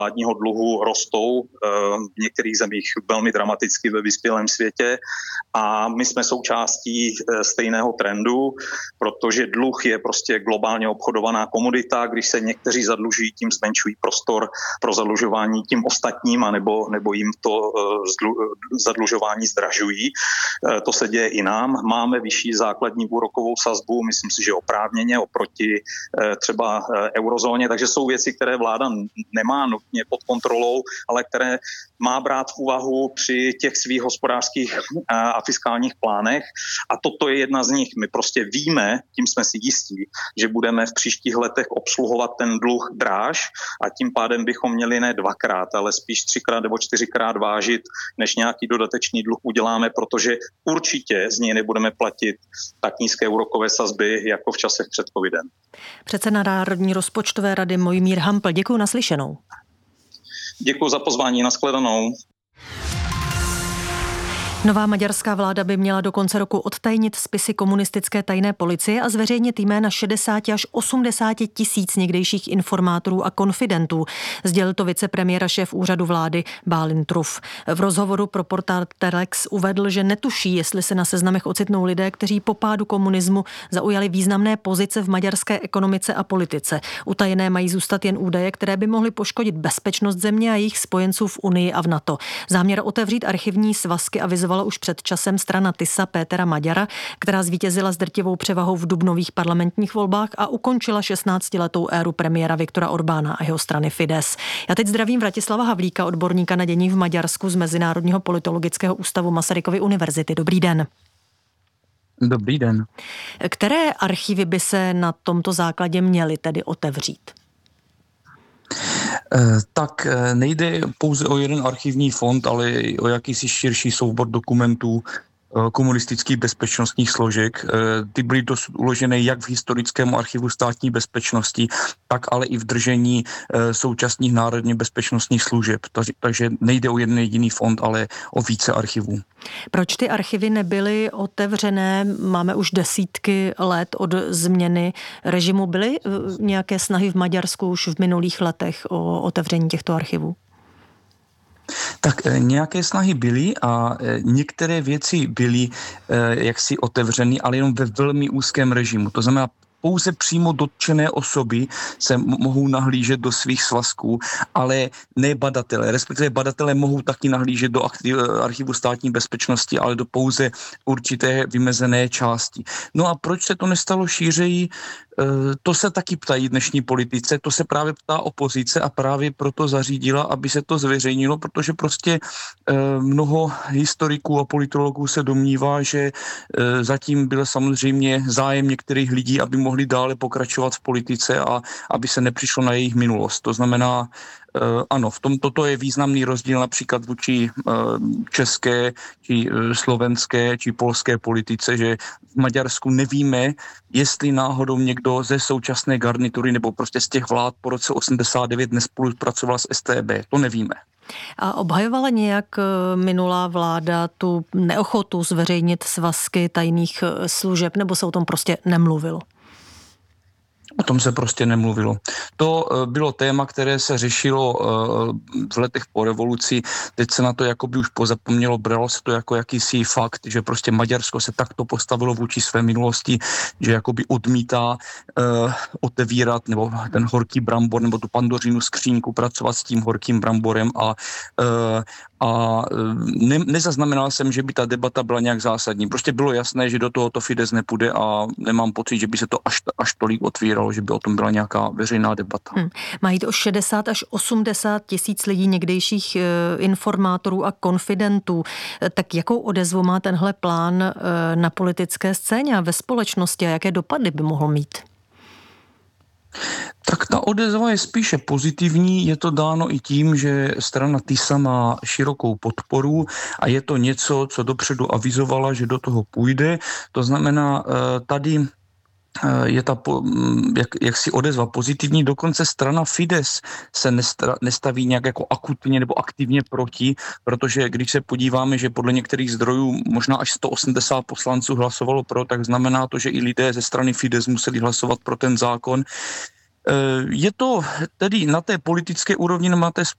vládního dluhu rostou v některých zemích velmi dramaticky ve vyspělém světě a my jsme součástí stejného trendu, protože dluh je prostě globálně obchodovaná komodita. Když se někteří zadlužují, tím zmenšují prostor pro zadlužování tím ostatním, nebo jim to zadlužování zdražují. To se děje i nám. Máme vyšší základní úrokovou sazbu, myslím si, že oprávněně oproti třeba eurozóně, takže jsou věci, které vláda nemá nutně pod kontrolou, ale které má brát v úvahu při těch svých hospodářských a fiskálních plánech. A toto je jedna z nich. My prostě víme, tím jsme si jistí, že budeme v příštích letech obsluhovat ten dluh dráž a tím pádem bychom měli ne dvakrát, ale spíš 3x nebo 4x vážit, než nějaký dodatečný dluh uděláme, protože určitě z něj nebudeme platit tak nízké úrokové sazby jako v časech před covidem. Předseda Národní rozpočtové rady Mojmír Hampl, děkuji, naslyšenou. Děkuji za pozvání, nashledanou. Nová maďarská vláda by měla do konce roku odtajnit spisy komunistické tajné policie a zveřejnit jména 60 až 80 tisíc někdejších informátorů a konfidentů. Sdělil to vicepremiéra šéf úřadu vlády Bálint Truff. V rozhovoru pro portál Telex uvedl, že netuší, jestli se na seznamech ocitnou lidé, kteří po pádu komunismu zaujali významné pozice v maďarské ekonomice a politice. Utajené mají zůstat jen údaje, které by mohly poškodit bezpečnost země a jejich spojenců v Unii a v NATO. Záměr otevřít archivní svazky avizovala už před časem strana TISA Pétera Maďara, která zvítězila s drtivou převahou v dubnových parlamentních volbách a ukončila 16letou éru premiéra Viktora Orbána a jeho strany Fidesz. Já teď zdravím Vratislava Havlíka, odborníka na dění v Maďarsku z Mezinárodního politologického ústavu Masarykovy univerzity. Dobrý den. Dobrý den. Které archivy by se na tomto základě měly tedy otevřít? Tak nejde pouze o jeden archivní fond, ale i o jakýsi širší soubor dokumentů komunistických bezpečnostních složek. Ty byly dosud uložené jak v historickém archivu státní bezpečnosti, tak ale i v držení současných národně bezpečnostních služeb. Takže nejde o jeden jediný fond, ale o více archivů. Proč ty archivy nebyly otevřené? Máme už desítky let od změny režimu. Byly nějaké snahy v Maďarsku už v minulých letech o otevření těchto archivů? Tak nějaké snahy byly a některé věci byly jaksi otevřeny, ale jenom ve velmi úzkém režimu. To znamená, pouze přímo dotčené osoby se mohou nahlížet do svých svazků, ale ne badatelé. Respektive badatelé mohou taky nahlížet do archivu státní bezpečnosti, ale do pouze určité vymezené části. No a proč se to nestalo šířeji? To se taky ptají dnešní politice, to se právě ptá opozice a právě proto zařídila, aby se to zveřejnilo, protože prostě mnoho historiků a politologů se domnívá, že zatím byl samozřejmě zájem některých lidí, aby mohli dále pokračovat v politice a aby se nepřišlo na jejich minulost. To znamená, ano, v tom toto je významný rozdíl například vůči české, či slovenské, či polské politice, že v Maďarsku nevíme, jestli náhodou někdo ze současné garnitury nebo prostě z těch vlád po roce 89 nespolupracoval s StB. To nevíme. A obhajovala nějak minulá vláda tu neochotu zveřejnit svazky tajných služeb, nebo se o tom prostě nemluvilo? O tom se prostě nemluvilo. To bylo téma, které se řešilo v letech po revoluci. Teď se na to jakoby už pozapomnělo, bralo se to jako jakýsi fakt, že prostě Maďarsko se takto postavilo vůči své minulosti, že jakoby odmítá otevírat nebo ten horký brambor nebo tu pandořinu skříňku, pracovat s tím horkým bramborem a nezaznamenal jsem, že by ta debata byla nějak zásadní. Prostě bylo jasné, že do tohoto Fidesz nepůjde a nemám pocit, že by se to až tolik otvíralo, že by o tom byla nějaká veřejná debata. Mají to o 60 až 80 tisíc lidí, někdejších informátorů a konfidentů. Tak jakou odezvu má tenhle plán na politické scéně a ve společnosti a jaké dopady by mohl mít? Tak ta odezva je spíše pozitivní, je to dáno i tím, že strana TISA má širokou podporu a je to něco, co dopředu avizovala, že do toho půjde. To znamená, tady je ta jaksi odezva pozitivní, dokonce strana Fidesz se nestaví nějak jako akutně nebo aktivně proti, protože když se podíváme, že podle některých zdrojů možná až 180 poslanců hlasovalo pro, tak znamená to, že i lidé ze strany Fidesz museli hlasovat pro ten zákon. Je to tedy na té politické úrovni, na té